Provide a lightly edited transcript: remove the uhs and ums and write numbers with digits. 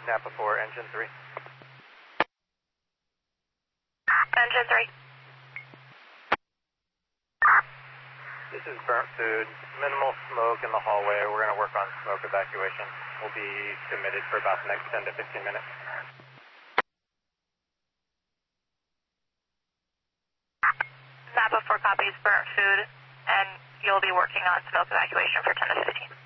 Napa 4, engine 3. Engine 3. This is burnt food. Minimal smoke in the hallway. We're going to work on smoke evacuation. We'll be committed for about the next 10 to 15 minutes. Napa 4 copies burnt food, and you'll be working on smoke evacuation for 10 to 15.